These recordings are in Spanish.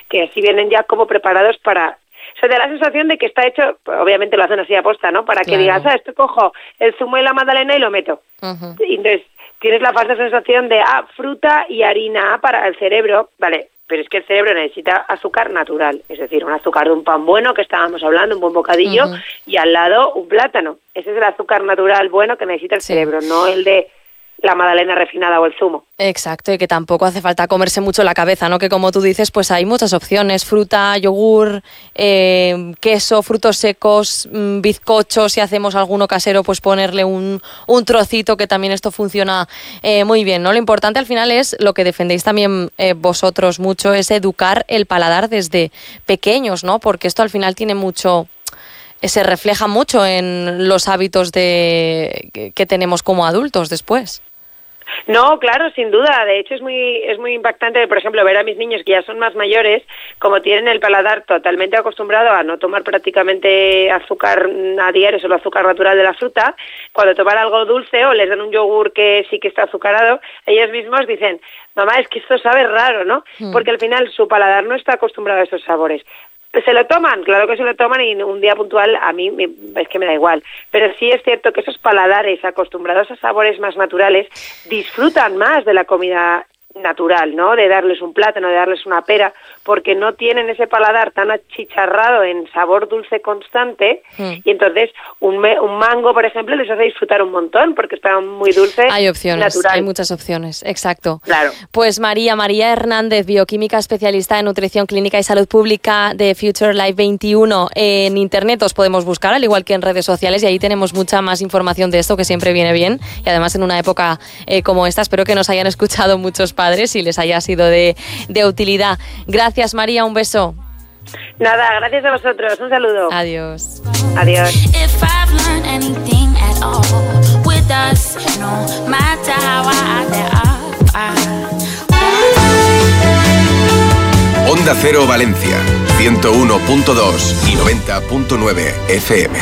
que así vienen ya como preparados para... O sea, te da la sensación de que está hecho, obviamente lo hacen así a posta, ¿no? Para que digas, esto cojo el zumo de la magdalena y lo meto. Y entonces tienes la falsa sensación de, fruta y harina para el cerebro, vale, pero es que el cerebro necesita azúcar natural, es decir, un azúcar de un pan bueno que estábamos hablando, un buen bocadillo, y al lado un plátano. Ese es el azúcar natural bueno que necesita el cerebro, no el de la magdalena refinada o el zumo. Exacto, y que tampoco hace falta comerse mucho la cabeza, ¿no? Que como tú dices, pues hay muchas opciones, fruta, yogur, queso, frutos secos, bizcocho, si hacemos alguno casero, pues ponerle un trocito, que también esto funciona muy bien, ¿no? Lo importante al final es, lo que defendéis también vosotros mucho, es educar el paladar desde pequeños, ¿no? Porque esto al final tiene mucho... se refleja mucho en los hábitos que tenemos como adultos después. No, claro, sin duda. De hecho, es muy impactante, por ejemplo, ver a mis niños que ya son más mayores, como tienen el paladar totalmente acostumbrado a no tomar prácticamente azúcar a diario, solo azúcar natural de la fruta. Cuando toman algo dulce o les dan un yogur que sí que está azucarado, ellos mismos dicen, mamá, es que esto sabe raro, ¿no? Porque al final su paladar no está acostumbrado a esos sabores. ¿Se lo toman? Claro que se lo toman, y un día puntual a mí es que me da igual. Pero sí es cierto que esos paladares acostumbrados a sabores más naturales disfrutan más de la comida natural, ¿no? De darles un plátano, de darles una pera, porque no tienen ese paladar tan achicharrado en sabor dulce constante, y entonces un mango, por ejemplo, les hace disfrutar un montón, porque está muy dulce. Hay opciones, natural. Hay muchas opciones, exacto. Claro. Pues María Hernández, bioquímica especialista en nutrición clínica y salud pública de Future Life 21. En internet os podemos buscar, al igual que en redes sociales, y ahí tenemos mucha más información de esto, que siempre viene bien, y además en una época como esta, espero que nos hayan escuchado muchos padres y les haya sido de utilidad. Gracias, María, un beso. Nada, gracias a vosotros, un saludo. Adiós. Adiós. Onda Cero Valencia, 101.2 y 90.9 FM.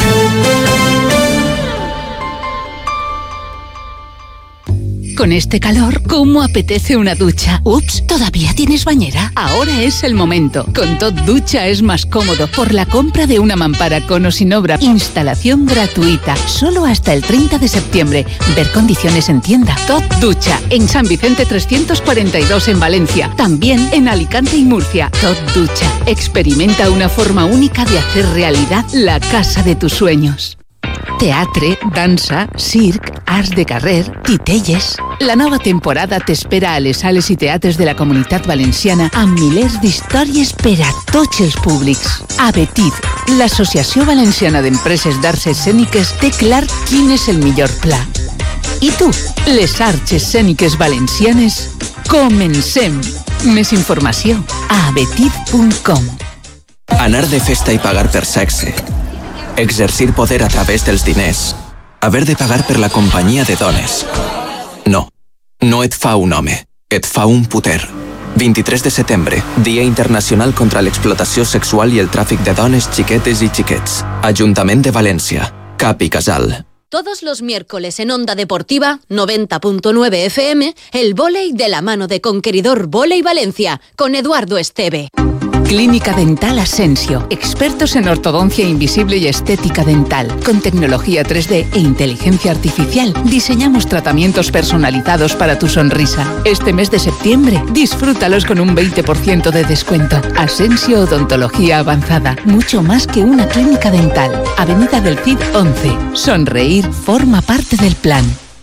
Con este calor, ¿cómo apetece una ducha? Ups, ¿todavía tienes bañera? Ahora es el momento. Con Tot Ducha es más cómodo por la compra de una mampara con o sin obra. Instalación gratuita, solo hasta el 30 de septiembre. Ver condiciones en tienda. Tot Ducha, en San Vicente 342 en Valencia. También en Alicante y Murcia. Tot Ducha, experimenta una forma única de hacer realidad la casa de tus sueños. Teatre, dansa, circ, arts de carrer, titelles... La nova temporada t'espera a les sales i teatres de la Comunitat Valenciana amb milers d'històries per a tots els públics. Abetit, l'Associació Valenciana d'Empreses d'Arts Escèniques, té clar quin és el millor pla. I tu, les arts escèniques valencianes, comencem! Més informació a abetit.com. Anar de festa i pagar per sexe. Exercir poder a través dels diners. Haver de pagar per la companyia de dones. No, no et fa un home, et fa un puter. 23 de setembre, Dia Internacional contra l'explotació sexual i el tràfic de dones, xiquetes i xiquets. Ajuntament de València, Cap i Casal. Todos los miércoles en Onda Deportiva, 90.9 FM, el vóley de la mano de Conqueridor Vóley Valencia, con Eduardo Esteve. Clínica Dental Asensio, expertos en ortodoncia invisible y estética dental. Con tecnología 3D e inteligencia artificial, diseñamos tratamientos personalizados para tu sonrisa. Este mes de septiembre, disfrútalos con un 20% de descuento. Asensio Odontología Avanzada, mucho más que una clínica dental. Avenida del Cid 11. Sonreír forma parte del plan.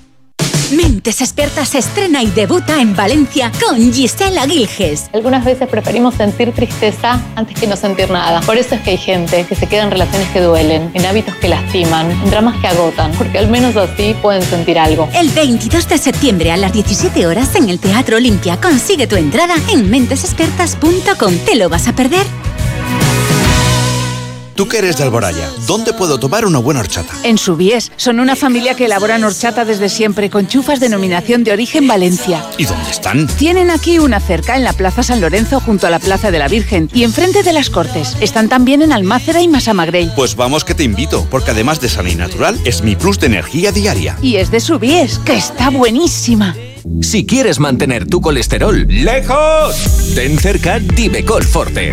Mentes Expertas estrena y debuta en Valencia con Gisela Gilges. Algunas veces preferimos sentir tristeza antes que no sentir nada. Por eso es que hay gente que se queda en relaciones que duelen, en hábitos que lastiman, en dramas que agotan, porque al menos así pueden sentir algo. El 22 de septiembre a las 17 horas en el Teatro Olimpia. Consigue tu entrada en mentesexpertas.com. ¿Te lo vas a perder? Tú que eres de Alboraya, ¿dónde puedo tomar una buena horchata? En Subies, son una familia que elaboran horchata desde siempre con chufas denominación de origen Valencia. ¿Y dónde están? Tienen aquí una cerca en la Plaza San Lorenzo junto a la Plaza de la Virgen y enfrente de las Cortes. Están también en Almácera y Massamagrell. Pues vamos que te invito, porque además de sana y natural, es mi plus de energía diaria. Y es de Subies, que está buenísima. Si quieres mantener tu colesterol lejos, ten cerca Divecol Forte.